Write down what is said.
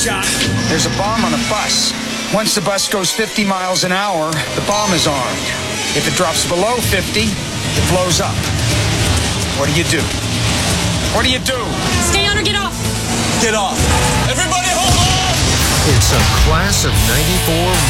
shot. There's a bomb on a bus. Once the bus goes 50 miles an hour, the bomb is armed. If it drops below 50, it blows up. What do you do? What do you do? Stay on or get off. Get off. Everybody hold on! It's a class of 94